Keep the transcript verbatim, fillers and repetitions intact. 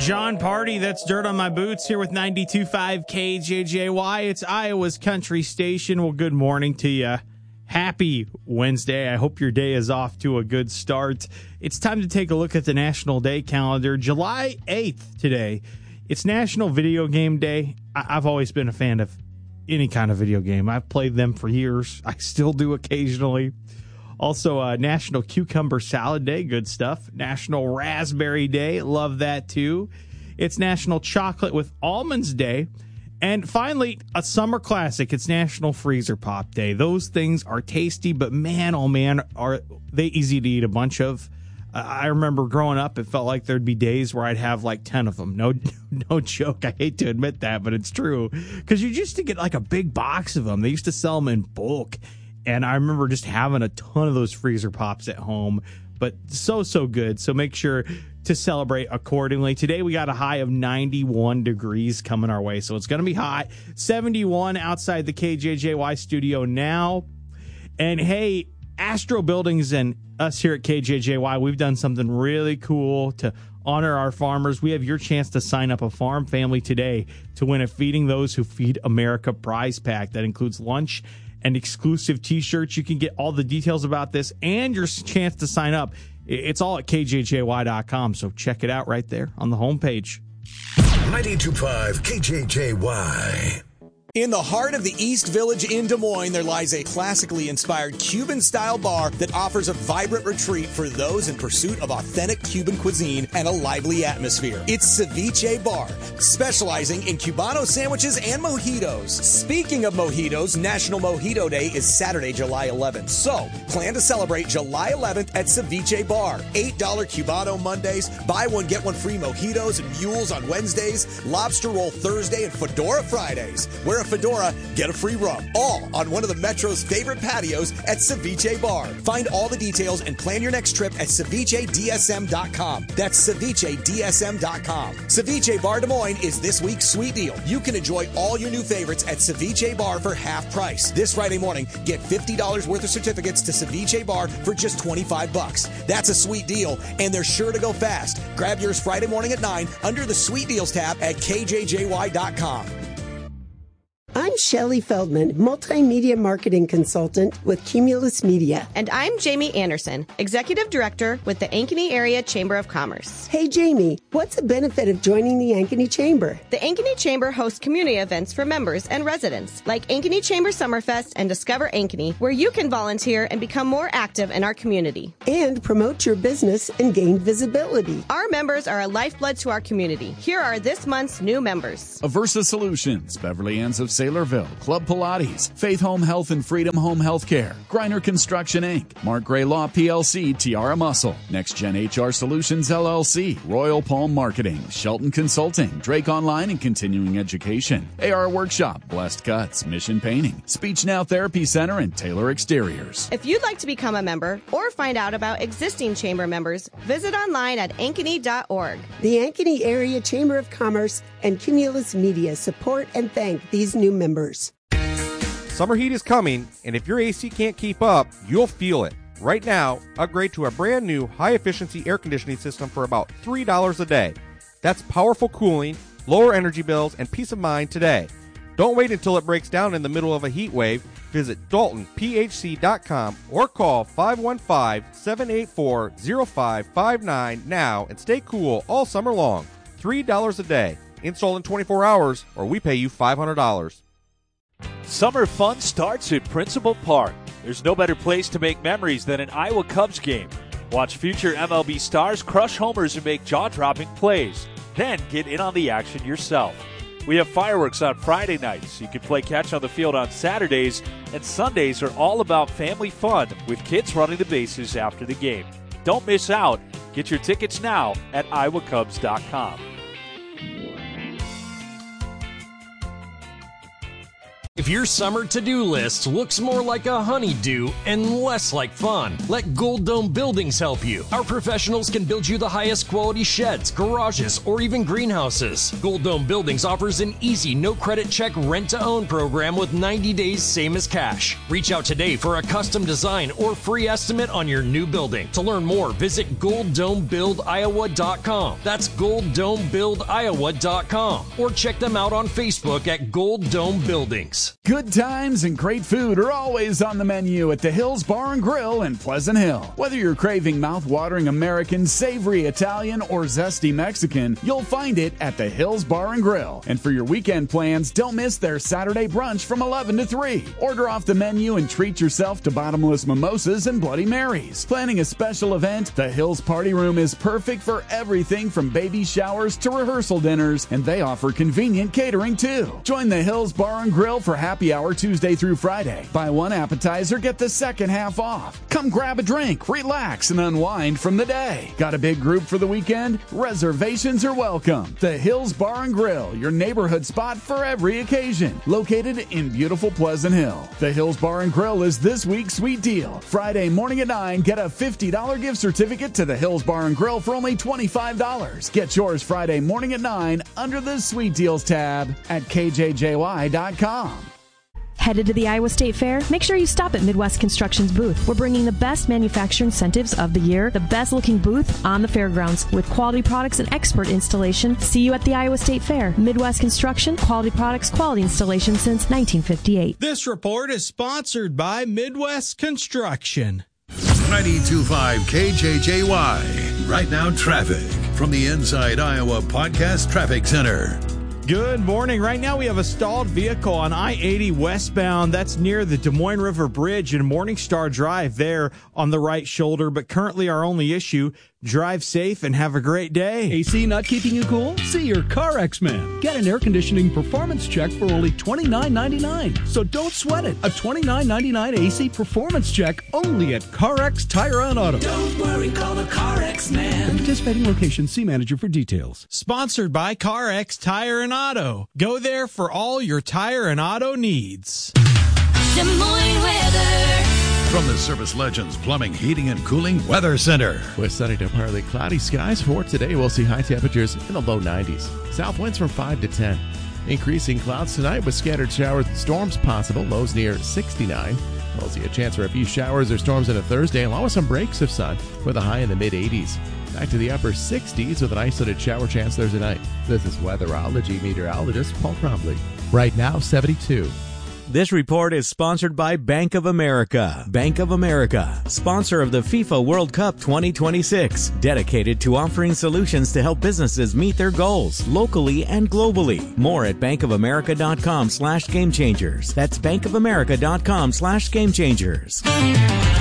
John Party, that's Dirt on My Boots here with ninety-two point five K J J Y. It's Iowa's country station. Well, good morning to you. Happy Wednesday. I hope your day is off to a good start. It's time to take a look at the National Day calendar. July eighth today. It's National Video Game Day. I- I've always been a fan of any kind of video game. I've played them for years. I still do occasionally. Also, uh, National Cucumber Salad Day, good stuff. National Raspberry Day, love that too. It's National Chocolate with Almonds Day. And finally, a summer classic, it's National Freezer Pop Day. Those things are tasty, but man, oh man, are they easy to eat a bunch of. Uh, I remember growing up, it felt like there'd be days where I'd have like ten of them. No, no joke. I hate to admit that, but it's true. Because you used to get like a big box of them. They used to sell them in bulk. And I remember just having a ton of those freezer pops at home, but so, so good. So make sure to celebrate accordingly. Today, we got a high of ninety-one degrees coming our way, so it's going to be hot. seventy-one outside the K J J Y studio now. And hey, Astro Buildings and us here at K J J Y, we've done something really cool to honor our farmers. We have your chance to sign up a farm family today to win a Feeding Those Who Feed America prize pack. That includes lunch and exclusive t-shirts. You can get all the details about this and your chance to sign up. It's all at K J J Y dot com, so check it out right there on the homepage. ninety-two point five K J J Y. In the heart of the East Village in Des Moines, there lies a classically inspired Cuban-style bar that offers a vibrant retreat for those in pursuit of authentic Cuban cuisine and a lively atmosphere. It's Ceviche Bar, specializing in Cubano sandwiches and mojitos. Speaking of mojitos, National Mojito Day is Saturday, July eleventh. So, plan to celebrate July eleventh at Ceviche Bar. eight dollars Cubano Mondays, buy one, get one free mojitos and mules on Wednesdays, lobster roll Thursday, and fedora Fridays. Wear a fedora, get a free rub. All on one of the Metro's favorite patios at Ceviche Bar. Find all the details and plan your next trip at ceviche d s m dot com. That's ceviche d s m dot com. Ceviche Bar Des Moines is this week's sweet deal. You can enjoy all your new favorites at Ceviche Bar for half price. This Friday morning, get fifty dollars worth of certificates to Ceviche Bar for just twenty-five bucks. That's a sweet deal, and they're sure to go fast. Grab yours Friday morning at nine under the Sweet Deals tab at k j j y dot com. I'm Shelley Feldman, multimedia marketing consultant with Cumulus Media. And I'm Jamie Anderson, executive director with the Ankeny Area Chamber of Commerce. Hey, Jamie, what's the benefit of joining the Ankeny Chamber? The Ankeny Chamber hosts community events for members and residents, like Ankeny Chamber Summerfest and Discover Ankeny, where you can volunteer and become more active in our community. And promote your business and gain visibility. Our members are a lifeblood to our community. Here are this month's new members. Aversa Solutions, Beverly Ann's of Saylorville, Club Pilates, Faith Home Health and Freedom Home Healthcare, Griner Construction Incorporated, Mark Gray Law P L C, Tiara Muscle, Next Gen H R Solutions L L C, Royal Palm Marketing, Shelton Consulting, Drake Online and Continuing Education, A R Workshop, Blessed Cuts, Mission Painting, Speech Now Therapy Center, and Taylor Exteriors. If you'd like to become a member or find out about existing chamber members, visit online at ankeny dot org. The Ankeny Area Chamber of Commerce and Cumulus Media support and thank these new members. Summer heat is coming, and if your A C can't keep up, you'll feel it. Right now, upgrade to a brand new high-efficiency air conditioning system for about three dollars a day. That's powerful cooling, lower energy bills, and peace of mind today. Don't wait until it breaks down in the middle of a heat wave. Visit Dalton P H C dot com or call five one five, seven eight four, zero five five nine now and stay cool all summer long. three dollars a day. Install in twenty-four hours, or we pay you five hundred dollars. Summer fun starts at Principal Park. There's no better place to make memories than an Iowa Cubs game. Watch future M L B stars crush homers and make jaw-dropping plays. Then get in on the action yourself. We have fireworks on Friday nights. You can play catch on the field on Saturdays, and Sundays are all about family fun with kids running the bases after the game. Don't miss out. Get your tickets now at iowa cubs dot com. If your summer to-do list looks more like a honeydew and less like fun, let Gold Dome Buildings help you. Our professionals can build you the highest quality sheds, garages, or even greenhouses. Gold Dome Buildings offers an easy no-credit check rent-to-own program with ninety days same as cash. Reach out today for a custom design or free estimate on your new building. To learn more, visit gold dome build iowa dot com. That's gold dome build iowa dot com. Or check them out on Facebook at Gold Dome Buildings. Good times and great food are always on the menu at the Hills Bar and Grill in Pleasant Hill. Whether you're craving mouth-watering American, savory Italian, or zesty Mexican, you'll find it at the Hills Bar and Grill. And for your weekend plans, don't miss their Saturday brunch from eleven to three. Order off the menu and treat yourself to bottomless mimosas and Bloody Marys. Planning a special event? The Hills Party Room is perfect for everything from baby showers to rehearsal dinners, and they offer convenient catering too. Join the Hills Bar and Grill for happy hour Tuesday through Friday. Buy one appetizer, get the second half off. Come grab a drink, relax, and unwind from the day. Got a big group for the weekend? Reservations are welcome. The Hills Bar and Grill, your neighborhood spot for every occasion. Located in beautiful Pleasant Hill. The Hills Bar and Grill is this week's sweet deal. Friday morning at nine, get a fifty dollars gift certificate to the Hills Bar and Grill for only twenty-five dollars. Get yours Friday morning at nine under the Sweet Deals tab at K J J Y dot com. Headed to the Iowa State Fair? Make sure you stop at Midwest Construction's booth. We're bringing the best manufacturer incentives of the year, the best looking booth on the fairgrounds with quality products and expert installation. See you at the Iowa State Fair. Midwest Construction, quality products, quality installation since nineteen fifty-eight. This report is sponsored by Midwest Construction. ninety-two point five K J J Y. Right now, traffic from the Inside Iowa Podcast Traffic Center. Good morning. Right now we have a stalled vehicle on I eighty westbound. That's near the Des Moines River Bridge and Morningstar Drive there on the right shoulder. But currently our only issue, drive safe and have a great day. A C not keeping you cool? See your CarX man. Get an air conditioning performance check for only twenty-nine ninety-nine. So don't sweat it. A twenty-nine ninety-nine A C performance check only at CarX Tire and Auto. Don't worry, call the CarX man. The participating location, see manager for details. Sponsored by CarX Tire and Auto. Go there for all your tire and auto needs. Des Moines weather. From the Service Legends Plumbing, Heating, and Cooling Weather Center. With sunny to partly cloudy skies for today, we'll see high temperatures in the low nineties. South winds from five to ten. Increasing clouds tonight with scattered showers and storms possible. Lows near sixty-nine. We'll see a chance for a few showers or storms into Thursday, along with some breaks of sun with a high in the mid-eighties. Back to the upper sixties with an isolated shower chance Thursday night. This is weatherology meteorologist Paul Trombley. Right now, seventy-two. This report is sponsored by Bank of America. Bank of America, sponsor of the FIFA World Cup twenty twenty-six, dedicated to offering solutions to help businesses meet their goals locally and globally. More at bankofamerica.com slash game changers. That's bankofamerica.com slash game changers.